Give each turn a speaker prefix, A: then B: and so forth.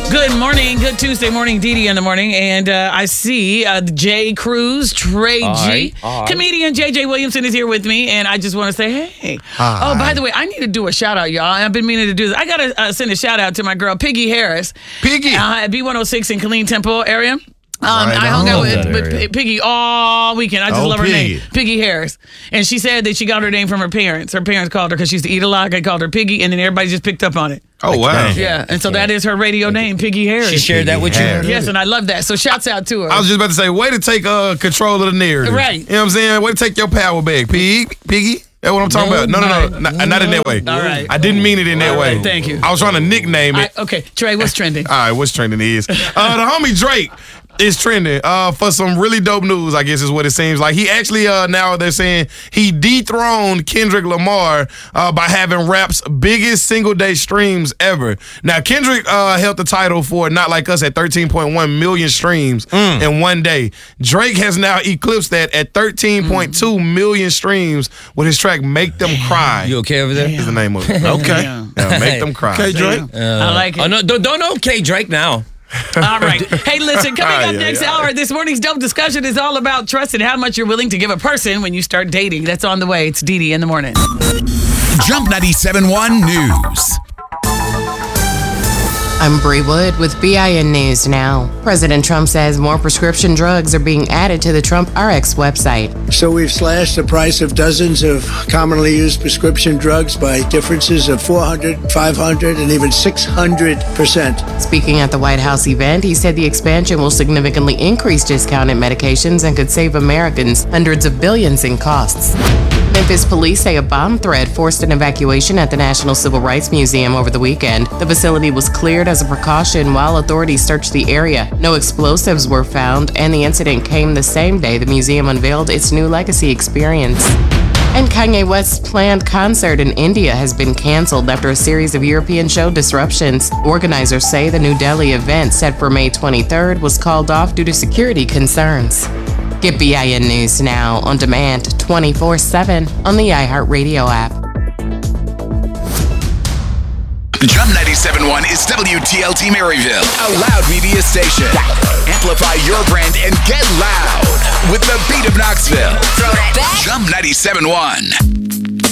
A: Good morning. Good Tuesday morning, Dee Dee in the morning. And I see Jay Cruz, Trey G. Comedian JJ Williamson is here with me. And I just want to say, hey. Hi. Oh, by the way, I need to do a shout out, y'all. I've been meaning to do this. I got to send a shout out to my girl, Piggy Harris.
B: Piggy.
A: At B106 in Killeen Temple area. I hung out with Piggy all weekend. I just love her name, Piggy Harris. And she said that she got her name from her parents. Her parents called her because she used to eat a lot. They called her Piggy, and then everybody just picked up on it.
B: Oh, wow.
A: Yeah, and so that is her radio name, Piggy Harris.
C: She shared that with you?
A: Yes, and I love that. So shouts out to her.
B: I was just about to say, way to take control of the narrative.
A: Right.
B: You know what I'm saying? Way to take your power back, Piggy. That's what I'm talking about. No. Not in that way.
A: All right.
B: I didn't mean it in that way.
A: Thank you.
B: I was trying to nickname it.
A: Okay, Trey, what's trending?
B: All right, what's trending is the homie Drake is trending for some really dope news, I guess is what it seems like. He actually, now they're saying he dethroned Kendrick Lamar by having rap's biggest single-day streams ever. Now, Kendrick held the title for Not Like Us at 13.1 million streams in one day. Drake has now eclipsed that at 13.2 million streams with his track Make Them Cry.
C: You okay over there?
B: Is the name of it. Okay. Yeah, Make Them Cry.
D: Okay, Drake.
A: I like it.
C: Oh, no, don't okay Drake now.
A: All right. Hey, listen, coming up next hour, this morning's dope discussion is all about trust and how much you're willing to give a person when you start dating. That's on the way. It's Dee Dee in the morning.
E: Jump 97.1 News.
F: I'm Bree Wood with BIN News Now. President Trump says more prescription drugs are being added to the Trump RX website.
G: So we've slashed the price of dozens of commonly used prescription drugs by differences of 400, 500, and even 600%.
F: Speaking at the White House event, he said the expansion will significantly increase discounted medications and could save Americans hundreds of billions in costs. Memphis police say a bomb threat forced an evacuation at the National Civil Rights Museum over the weekend. The facility was cleared as a precaution while authorities searched the area. No explosives were found, and the incident came the same day the museum unveiled its new Legacy experience. And Kanye West's planned concert in India has been canceled after a series of European show disruptions. Organizers say the New Delhi event set for May 23rd was called off due to security concerns. Get BIN News Now on demand 24/7 on the iHeartRadio app.
E: Jump 97.1 is WTLT Maryville, a loud media station. Amplify your brand and get loud with the beat of Knoxville. Jump 97.1.